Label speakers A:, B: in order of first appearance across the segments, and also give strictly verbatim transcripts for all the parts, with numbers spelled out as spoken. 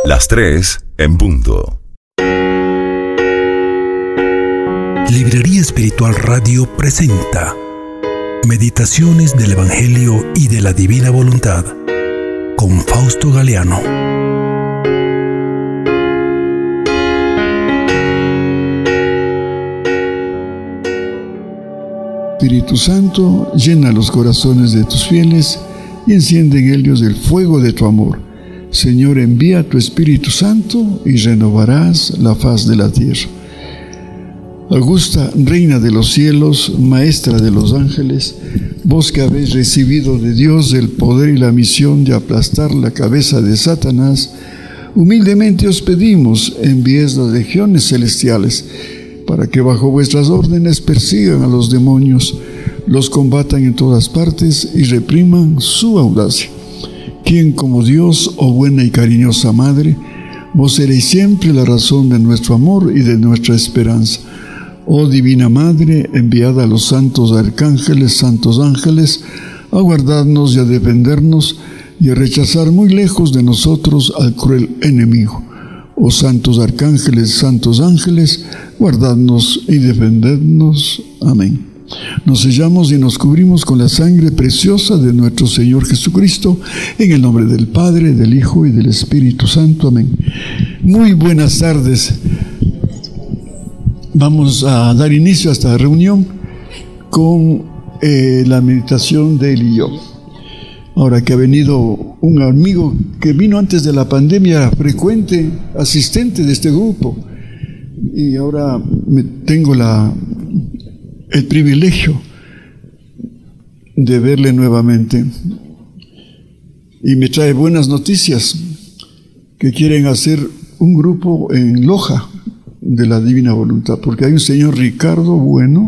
A: Las tres en punto.
B: Librería Espiritual Radio presenta Meditaciones del Evangelio y de la Divina Voluntad con Fausto Galeano.
C: Espíritu Santo, llena los corazones de tus fieles y enciende en ellos el fuego de tu amor. Señor, envía tu Espíritu Santo y renovarás la faz de la tierra. Augusta, Reina de los cielos, Maestra de los ángeles, vos que habéis recibido de Dios el poder y la misión de aplastar la cabeza de Satanás, humildemente os pedimos, envíes las legiones celestiales, para que bajo vuestras órdenes persigan a los demonios, los combatan en todas partes y repriman su audacia. Quien como Dios, oh buena y cariñosa Madre, vos seréis siempre la razón de nuestro amor y de nuestra esperanza. Oh Divina Madre, enviada a los santos arcángeles, santos ángeles, a guardarnos y a defendernos y a rechazar muy lejos de nosotros al cruel enemigo. Oh santos arcángeles, santos ángeles, guardadnos y defendednos. Amén. Nos sellamos y nos cubrimos con la sangre preciosa de nuestro Señor Jesucristo, en el nombre del Padre, del Hijo y del Espíritu Santo. Amén. Muy buenas tardes. Vamos a dar inicio a esta reunión con eh, la meditación de él y yo. Ahora que ha venido un amigo que vino antes de la pandemia, frecuente asistente de este grupo, y ahora me tengo la, el privilegio de verle nuevamente, y me trae buenas noticias, que quieren hacer un grupo en Loja de la Divina Voluntad, porque hay un señor Ricardo Bueno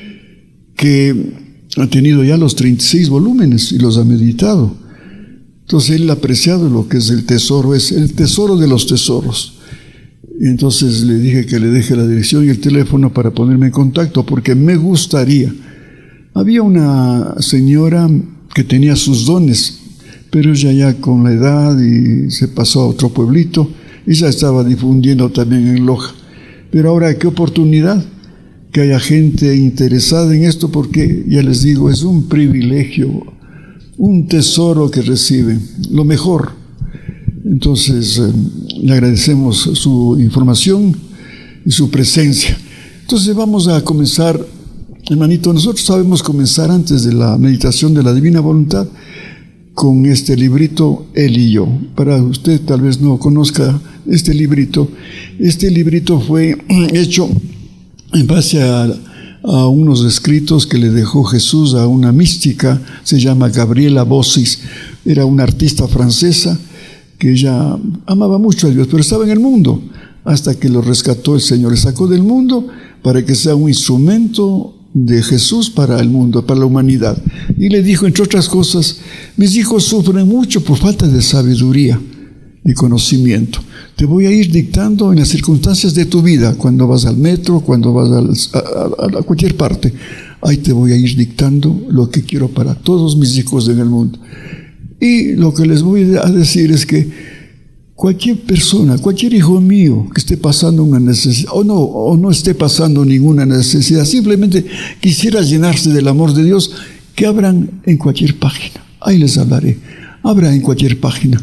C: que ha tenido ya los treinta y seis volúmenes y los ha meditado. Entonces él ha apreciado lo que es el tesoro, es el tesoro de los tesoros. Y entonces le dije que le deje la dirección y el teléfono para ponerme en contacto, porque me gustaría. Había una señora que tenía sus dones, pero ella ya con la edad y se pasó a otro pueblito y ya estaba difundiendo también en Loja. Pero ahora, qué oportunidad que haya gente interesada en esto, porque ya les digo, es un privilegio, un tesoro que reciben, lo mejor. Entonces, eh, le agradecemos su información y su presencia. Entonces vamos a comenzar, hermanito, nosotros sabemos comenzar antes de la meditación de la Divina Voluntad con este librito, Él y yo. Para usted tal vez no conozca este librito, este librito fue hecho en base a, a unos escritos que le dejó Jesús a una mística, se llama Gabriela Bossis, era una artista francesa que ella amaba mucho a Dios, pero estaba en el mundo, hasta que lo rescató el Señor, le sacó del mundo para que sea un instrumento de Jesús para el mundo, para la humanidad. Y le dijo, entre otras cosas, mis hijos sufren mucho por falta de sabiduría y conocimiento. Te voy a ir dictando en las circunstancias de tu vida, cuando vas al metro, cuando vas al, a, a, a cualquier parte. Ahí te voy a ir dictando lo que quiero para todos mis hijos en el mundo. Y lo que les voy a decir es que cualquier persona, cualquier hijo mío que esté pasando una necesidad, o no, o no esté pasando ninguna necesidad, simplemente quisiera llenarse del amor de Dios, que abran en cualquier página. Ahí les hablaré. Abra en cualquier página.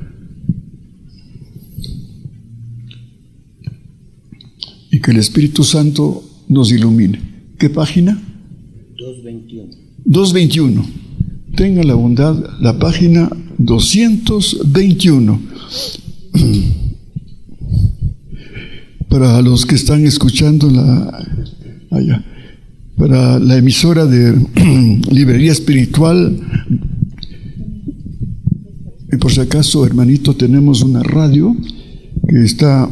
C: Y que el Espíritu Santo nos ilumine. ¿Qué página?
D: doscientos veintiuno.
C: doscientos veintiuno. Tenga la bondad, la página doscientos veintiuno. Para los que están escuchando la, allá, para la emisora de Librería Espiritual, y por si acaso, hermanito, tenemos una radio que está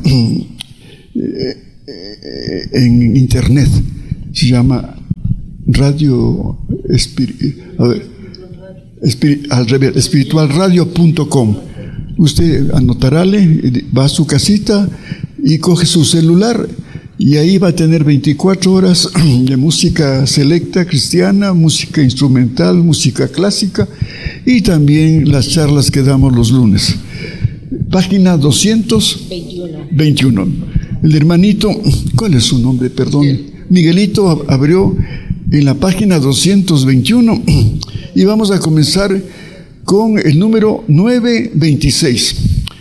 C: en internet, se llama Radio Espiri, a ver, Espiri, al revés, espiritual radio punto com. Usted anotarale, va a su casita y coge su celular y ahí va a tener veinticuatro horas de música selecta cristiana, música instrumental, música clásica y también las charlas que damos los lunes. página doscientos veintiuno. El hermanito, ¿cuál es su nombre? Perdón. Miguelito abrió en la página doscientos veintiuno y vamos a comenzar con el número novecientos veintiséis.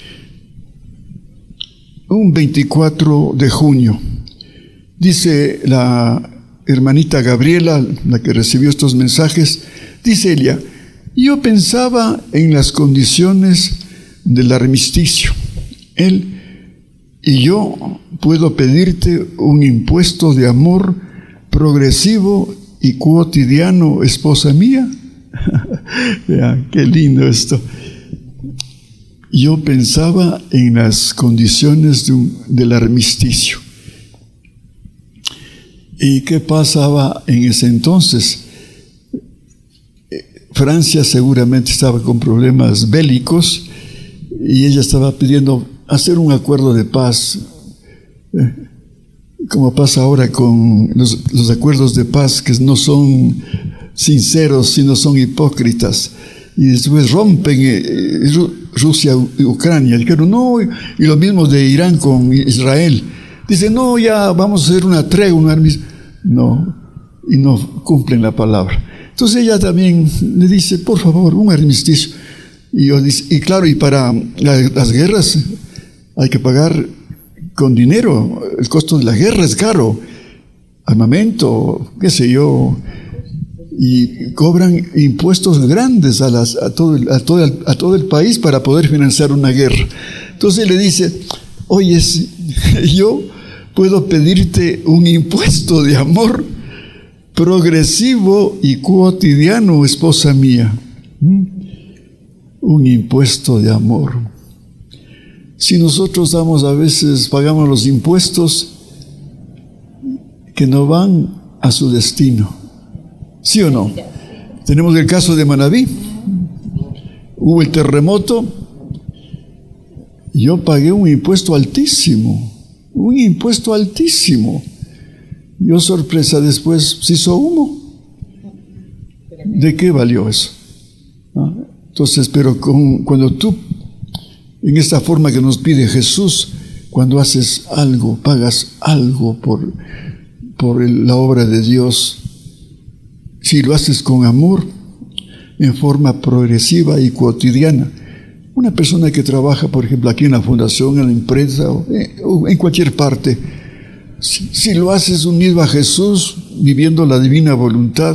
C: Un veinticuatro de junio. Dice la hermanita Gabriela, la que recibió estos mensajes, dice ella: yo pensaba en las condiciones del armisticio. Él y yo puedo pedirte un impuesto de amor progresivo y cotidiano, esposa mía. Ya, qué lindo esto. Yo pensaba en las condiciones de un, del armisticio. ¿Y qué pasaba en ese entonces? Francia seguramente estaba con problemas bélicos y ella estaba pidiendo hacer un acuerdo de paz, eh, como pasa ahora con los, los acuerdos de paz que no son sinceros, sino son hipócritas, y después rompen eh, Rusia y Ucrania. Dijeron no, y lo mismo de Irán con Israel. Dicen no, ya vamos a hacer una tregua, un armisticio. No, y no cumplen la palabra. Entonces ella también le dice, por favor, un armisticio. Y, yo dice, y claro, y para la, las guerras hay que pagar con dinero. El costo de la guerra es caro. Armamento, qué sé yo. Y cobran impuestos grandes a, las, a, todo, a, todo, el, a todo el país para poder financiar una guerra. Entonces le dice, oye, yo puedo pedirte un impuesto de amor progresivo y cotidiano, esposa mía. ¿Mm? Un impuesto de amor. Si nosotros damos a veces, pagamos los impuestos que no van a su destino. ¿Sí o no? Tenemos el caso de Manabí. Hubo el terremoto. Yo pagué un impuesto altísimo. Un impuesto altísimo. Yo, sorpresa, después se hizo humo. ¿De qué valió eso? ¿Ah? Entonces, pero con, cuando tú, en esta forma que nos pide Jesús, cuando haces algo, pagas algo por, por el, la obra de Dios, si lo haces con amor, en forma progresiva y cotidiana. Una persona que trabaja, por ejemplo, aquí en la fundación, en la empresa, o en, o en cualquier parte, si, si lo haces unido a Jesús, viviendo la divina voluntad,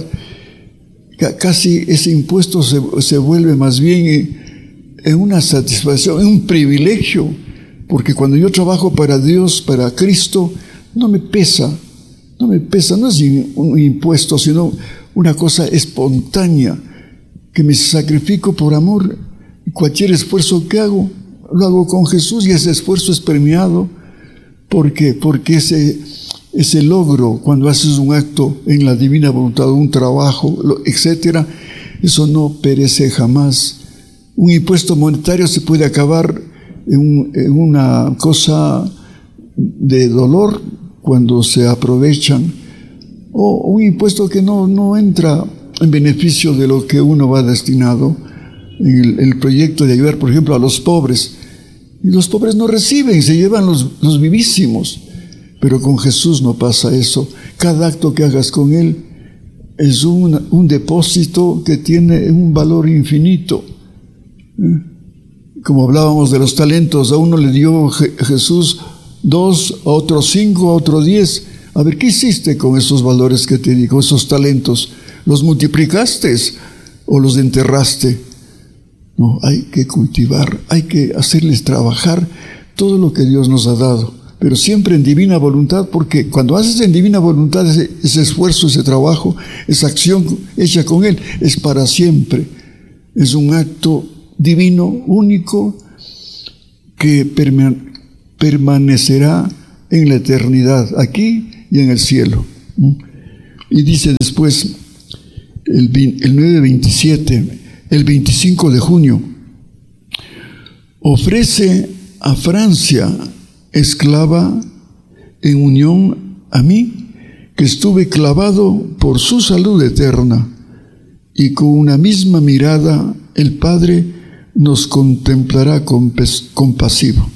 C: casi ese impuesto se, se vuelve más bien en, en una satisfacción, en un privilegio, porque cuando yo trabajo para Dios, para Cristo, no me pesa, no me pesa, no es un impuesto, sino una cosa espontánea, que me sacrifico por amor. Cualquier esfuerzo que hago, lo hago con Jesús y ese esfuerzo es premiado. ¿Por qué? Porque ese, ese logro, cuando haces un acto en la divina voluntad, un trabajo, etcétera, eso no perece jamás. Un impuesto monetario se puede acabar en, un, en una cosa de dolor cuando se aprovechan, o un impuesto que no, no entra en beneficio de lo que uno va destinado. El, el proyecto de ayudar, por ejemplo, a los pobres. Y los pobres no reciben, se llevan los, los vivísimos. Pero con Jesús no pasa eso. Cada acto que hagas con Él es un, un depósito que tiene un valor infinito. ¿Eh? Como hablábamos de los talentos, a uno le dio Je- Jesús dos, a otro cinco, a otro diez. A ver, ¿qué hiciste con esos valores que te di, con esos talentos? ¿Los multiplicaste o los enterraste? No, hay que cultivar, hay que hacerles trabajar todo lo que Dios nos ha dado, pero siempre en divina voluntad, porque cuando haces en divina voluntad ese, ese esfuerzo, ese trabajo, esa acción hecha con Él, es para siempre. Es un acto divino, único, que perma- permanecerá en la eternidad, aquí y en el cielo. Y dice después, el, el nueve veintisiete, el veinticinco de junio, ofrece a Francia esclava en unión a mí, que estuve clavado por su salud eterna, y con una misma mirada el Padre nos contemplará compasivo.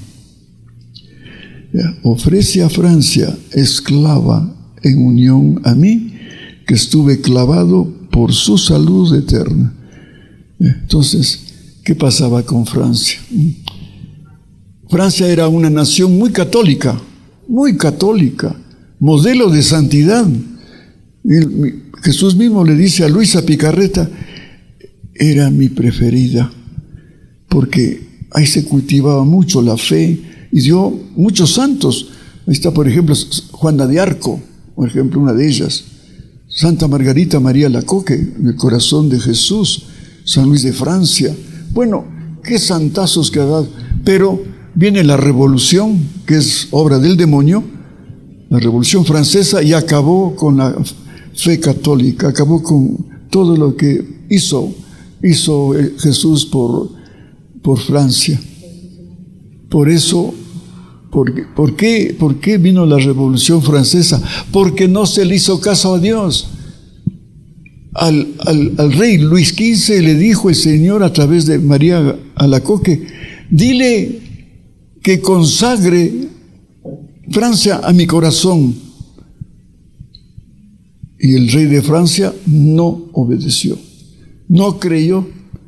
C: Ofrece a Francia, esclava en unión a mí, que estuve clavado por su salud eterna. Entonces, ¿qué pasaba con Francia? Francia era una nación muy católica, muy católica, modelo de santidad. El, Jesús mismo le dice a Luisa Picarreta, era mi preferida, porque ahí se cultivaba mucho la fe y dio muchos santos. Ahí está, por ejemplo, Juana de Arco, por ejemplo, una de ellas. Santa Margarita María Alacoque, en el corazón de Jesús. San Luis de Francia. Bueno, qué santazos que ha dado. Pero viene la revolución, que es obra del demonio, la revolución francesa, y acabó con la fe católica, acabó con todo lo que hizo, hizo Jesús por, por Francia. Por eso, ¿por qué, por qué, por qué vino la revolución francesa? Porque no se le hizo caso a Dios. Al, al, al rey Luis quince le dijo el Señor a través de María Alacoque, dile que consagre Francia a mi corazón. Y el rey de Francia no obedeció, no creyó.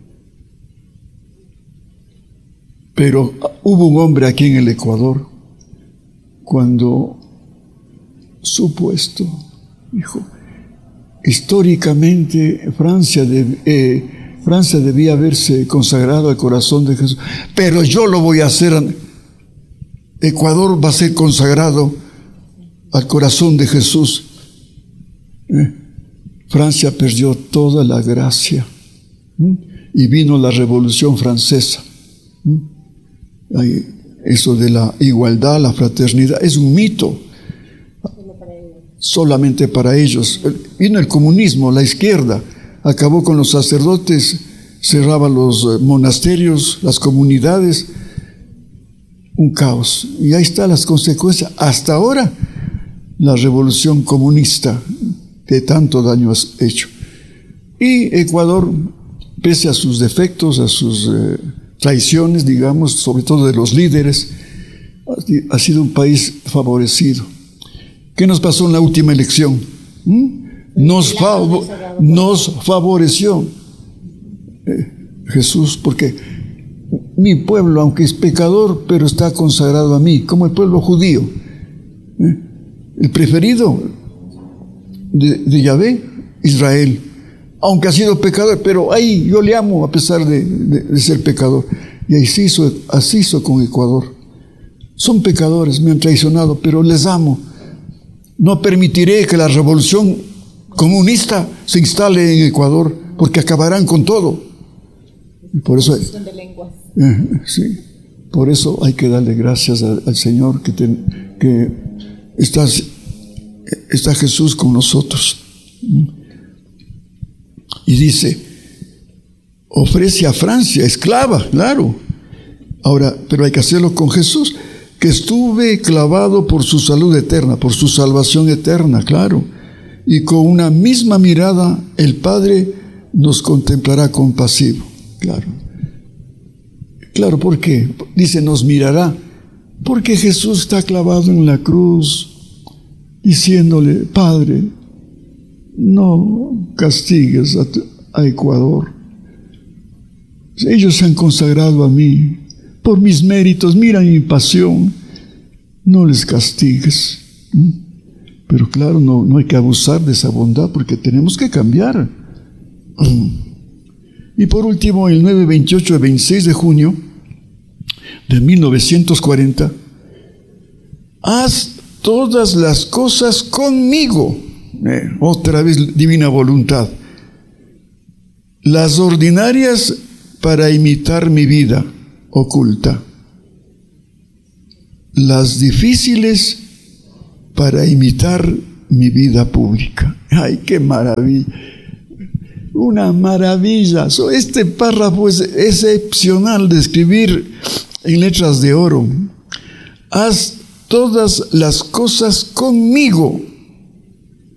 C: Pero hubo un hombre aquí en el Ecuador, cuando supo esto, dijo, históricamente Francia, de, eh, Francia debía haberse consagrado al corazón de Jesús, pero yo lo voy a hacer. Ecuador va a ser consagrado al corazón de Jesús. Eh, Francia perdió toda la gracia, ¿Mm? y vino la Revolución Francesa. ¿Mm? Ay, eso de la igualdad, la fraternidad, es un mito. Solamente para ellos. Vino el comunismo, la izquierda, acabó con los sacerdotes, cerraba los monasterios, las comunidades, un caos. Y ahí están las consecuencias. Hasta ahora, la revolución comunista que tanto daño ha hecho. Y Ecuador, pese a sus defectos, a sus eh, traiciones, digamos, sobre todo de los líderes, ha sido un país favorecido. ¿Qué nos pasó en la última elección? ¿Mm? Nos, fav- nos favoreció eh, Jesús, porque mi pueblo, aunque es pecador, pero está consagrado a mí, como el pueblo judío. ¿Eh? El preferido de, de Yahvé, Israel, aunque ha sido pecador, pero ahí yo le amo a pesar de, de, de ser pecador. Y así hizo, así hizo con Ecuador. Son pecadores, me han traicionado, pero les amo. No permitiré que la revolución comunista se instale en Ecuador, porque acabarán con todo. Y por eso, eh, sí, por eso hay que darle gracias al, al Señor que, te, que está, está Jesús con nosotros. Y dice, ofrece a Francia, esclava, claro. Ahora, pero hay que hacerlo con Jesús, que estuve clavado por su salud eterna, por su salvación eterna, claro. Y con una misma mirada el Padre nos contemplará compasivo, claro. Claro, ¿por qué? Dice, nos mirará, porque Jesús está clavado en la cruz, diciéndole, Padre, no castigues a, tu, a Ecuador. Ellos se han consagrado a mí por mis méritos, mira mi pasión, no les castigues. Pero claro, no, no hay que abusar de esa bondad, porque tenemos que cambiar. Y por último, el nueve, veintiocho y veintiséis de junio de mil novecientos cuarenta, haz todas las cosas conmigo. Eh, otra vez divina voluntad. Las ordinarias para imitar mi vida oculta, las difíciles para imitar mi vida pública. ¡Ay, qué maravilla! Una maravilla. Este párrafo es excepcional de escribir en letras de oro. Haz todas las cosas conmigo,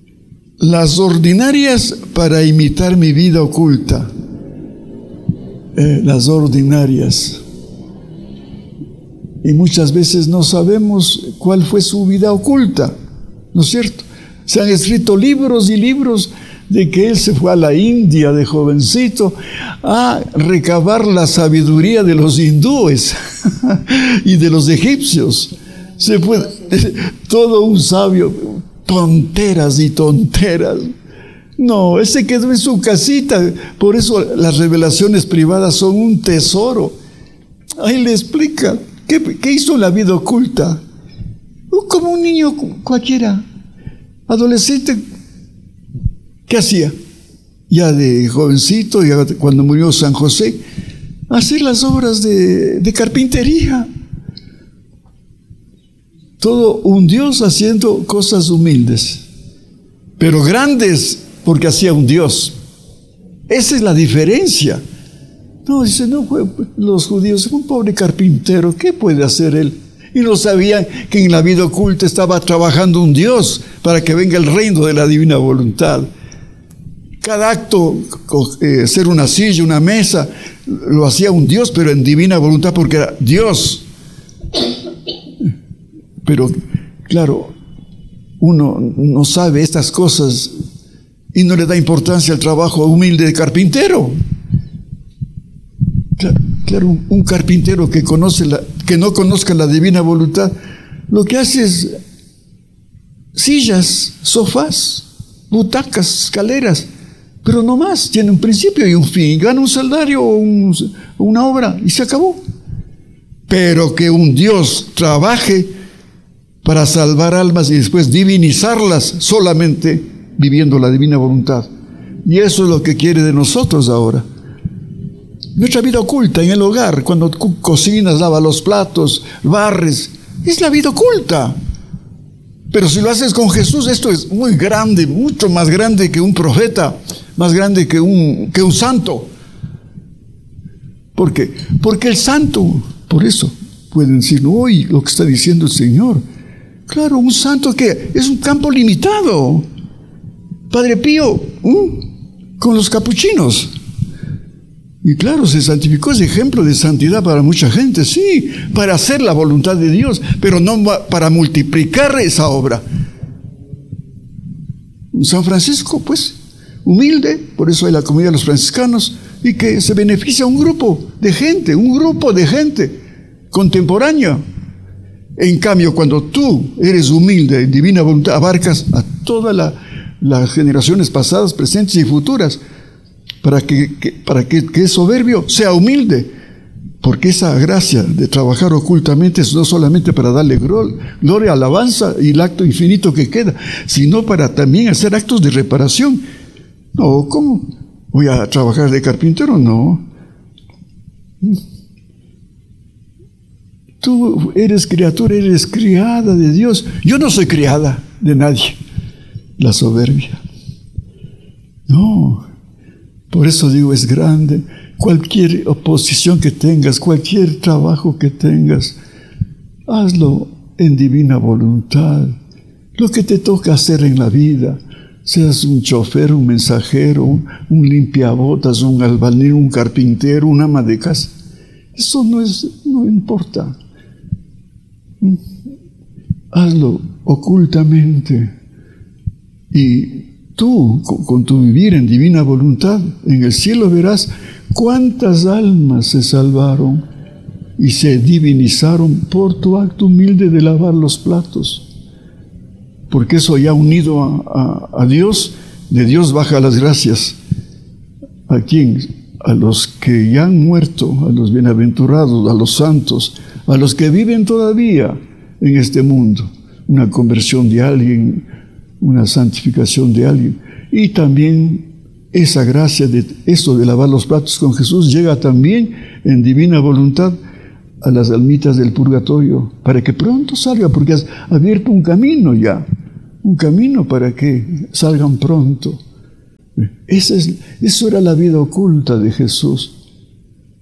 C: las ordinarias para imitar mi vida oculta, eh, las ordinarias. Y muchas veces no sabemos cuál fue su vida oculta, ¿no es cierto? Se han escrito libros y libros de que él se fue a la India de jovencito a recabar la sabiduría de los hindúes y de los egipcios. Se fue todo un sabio, tonteras y tonteras. No, él se quedó en su casita. Por eso las revelaciones privadas son un tesoro. Ahí le explica qué, qué hizo en la vida oculta. Como un niño cualquiera, adolescente. ¿Qué hacía? Ya de jovencito, ya cuando murió San José, hacer las obras de, de carpintería. Todo un Dios haciendo cosas humildes, pero grandes porque hacía un Dios. Esa es la diferencia. No, dice, no, los judíos, un pobre carpintero, ¿qué puede hacer él? Y no sabían que en la vida oculta estaba trabajando un Dios para que venga el reino de la divina voluntad. Cada acto, eh, hacer una silla, una mesa, lo hacía un Dios, pero en divina voluntad porque era Dios. Pero, claro, uno no sabe estas cosas y no le da importancia al trabajo humilde de carpintero. Claro, claro, un carpintero que conoce la, que no conozca la divina voluntad, lo que hace es sillas, sofás, butacas, escaleras, pero no más, tiene un principio y un fin, gana un salario o un, una obra y se acabó. Pero que un Dios trabaje para salvar almas y después divinizarlas solamente viviendo la divina voluntad. Y eso es lo que quiere de nosotros ahora. Nuestra vida oculta en el hogar, cuando co- cocinas, lavas los platos, barres, es la vida oculta. Pero si lo haces con Jesús, esto es muy grande, mucho más grande que un profeta, más grande que un, que un santo. ¿Por qué? Porque el santo, por eso pueden decir, hoy lo que está diciendo el Señor. Claro, un santo que es un campo limitado. Padre Pío, ¿eh? Con los capuchinos. Y claro, se santificó, ese ejemplo de santidad para mucha gente, sí, para hacer la voluntad de Dios, pero no para multiplicar esa obra. San Francisco, pues, humilde, por eso hay la comunidad de los franciscanos, y que se beneficia un grupo de gente, un grupo de gente contemporánea. En cambio, cuando tú eres humilde, en divina voluntad, abarcas a todas la, las generaciones pasadas, presentes y futuras, para que, que, para que, que el soberbio sea humilde, porque esa gracia de trabajar ocultamente es no solamente para darle gloria, alabanza y el acto infinito que queda, sino para también hacer actos de reparación. No, ¿cómo? ¿Voy a trabajar de carpintero? No. Tú eres criatura, eres criada de Dios. Yo no soy criada de nadie. La soberbia. No. Por eso digo, es grande. Cualquier oposición que tengas, cualquier trabajo que tengas, hazlo en divina voluntad. Lo que te toca hacer en la vida, seas un chofer, un mensajero, un, un limpiabotas, un albañil, un carpintero, un ama de casa, eso no es, no importa. Hazlo ocultamente y tú, con, con tu vivir en divina voluntad, en el cielo verás cuántas almas se salvaron y se divinizaron por tu acto humilde de lavar los platos. Porque eso ya unido a, a, a Dios, de Dios baja las gracias. ¿A quién? A los que ya han muerto, a los bienaventurados, a los santos, a los que viven todavía en este mundo. Una conversión de alguien, una santificación de alguien. Y también esa gracia de eso de lavar los platos con Jesús llega también en divina voluntad a las almitas del purgatorio, para que pronto salga, porque has abierto un camino ya, un camino para que salgan pronto. Esa es, eso era la vida oculta de Jesús.